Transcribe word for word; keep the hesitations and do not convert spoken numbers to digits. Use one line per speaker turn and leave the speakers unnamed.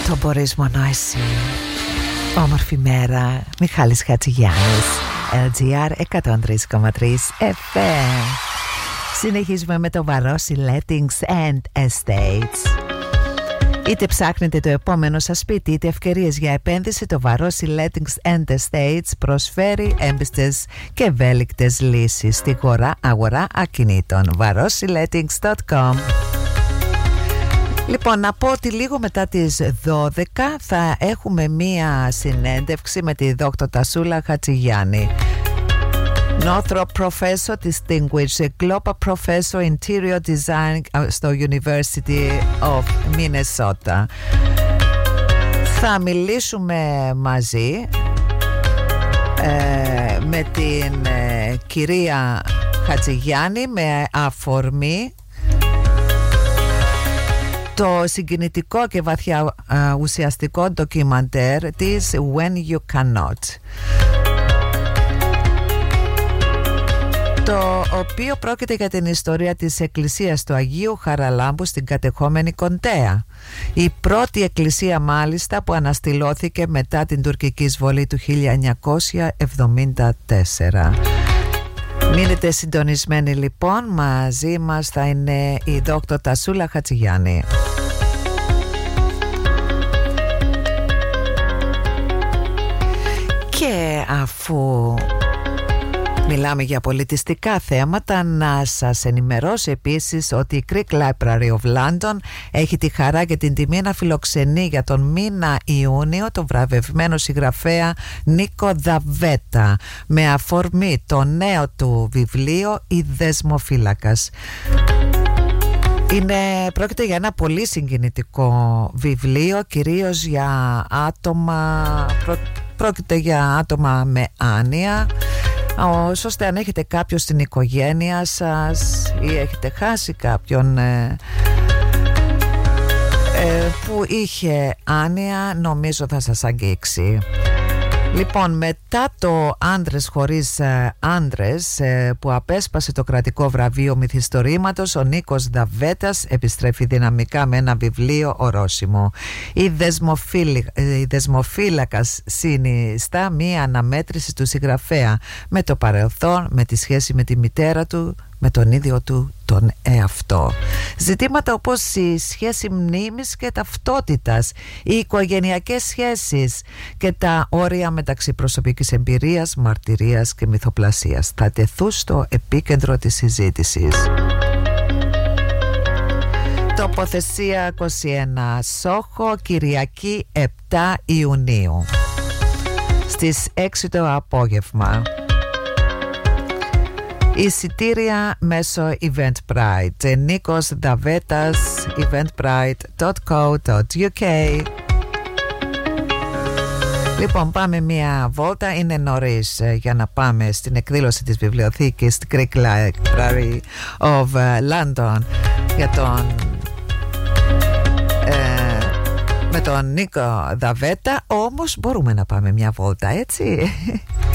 Το μπορείς μόνο εσύ. Όμορφη μέρα. Μιχάλης Χατζηγιάννης, ελ τζι αρ εκατόν τρία κόμμα τρία εφ εμ. Συνεχίζουμε με το Βαρόσι Lettings and Estates. Είτε ψάχνετε το επόμενο σας σπίτι, είτε ευκαιρίες για επένδυση, το Βαρόσι Lettings and Estates προσφέρει έμπιστες και ευέλικτες λύσεις στη αγορά, αγορά ακινήτων. βαρόσι λέttings τελεία κομ. Λοιπόν, να πω ότι λίγο μετά τις δώδεκα θα έχουμε μία συνέντευξη με τη δόκτωρ Τασούλα Χατζηγιάννη, Northrop Professor, Distinguished Global Professor Interior Design στο University of Minnesota. Θα μιλήσουμε μαζί ε, με την ε, κυρία Χατζηγιάννη με αφορμή το συγκινητικό και βαθιά uh, ουσιαστικό ντοκιμαντέρ της When You Cannot, το οποίο πρόκειται για την ιστορία της εκκλησίας του Αγίου Χαραλάμπου στην κατεχόμενη Κοντέα. Η πρώτη εκκλησία μάλιστα που αναστηλώθηκε μετά την τουρκική εισβολή του χίλια εννιακόσια εβδομήντα τέσσερα. Μείνετε συντονισμένοι λοιπόν, μαζί μας θα είναι η δόκτωρ Τασούλα Χατζηγιάννη. Και αφού μιλάμε για πολιτιστικά θέματα, να σας ενημερώσω επίσης ότι η Greek Library of London έχει τη χαρά και την τιμή να φιλοξενεί για τον μήνα Ιούνιο τον βραβευμένο συγγραφέα Νίκο Δαβέτα με αφορμή το νέο του βιβλίο «Η Δεσμοφύλακας». Είναι, πρόκειται για ένα πολύ συγκινητικό βιβλίο, κυρίως για άτομα, πρό, πρόκειται για άτομα με άνοια, ώστε αν έχετε κάποιον στην οικογένεια σας ή έχετε χάσει κάποιον ε, ε, που είχε άνοια, νομίζω θα σας αγγίξει. Λοιπόν, μετά το «Άντρες χωρίς ε, άντρες» ε, που απέσπασε το κρατικό βραβείο μυθιστορήματος, ο Νίκος Δαβέτας επιστρέφει δυναμικά με ένα βιβλίο ορόσημο. Η, δεσμοφύλη, η Δεσμοφύλακας συνιστά μία αναμέτρηση του συγγραφέα με το παρελθόν, με τη σχέση με τη μητέρα του, με τον ίδιο του τον εαυτό. Ζητήματα όπως η σχέση μνήμης και ταυτότητας, οι οικογενειακές σχέσεις και τα όρια μεταξύ προσωπικής εμπειρίας, μαρτυρίας και μυθοπλασίας θα τεθούν στο επίκεντρο της συζήτησης. Τοποθεσία είκοσι ένα Σόχο, Κυριακή επτά Ιουνίου στις έξι το απόγευμα. Εισιτήρια μέσω Eventbrite. Νίκος Δαβέτας, eventbrite τελεία co τελεία uk. Λοιπόν, πάμε μια βόλτα. Είναι νωρίς για να πάμε στην εκδήλωση της βιβλιοθήκης Greek Library of London για τον ε, με τον Νίκο Δαβέτα. Όμως μπορούμε να πάμε μια βόλτα, έτσι.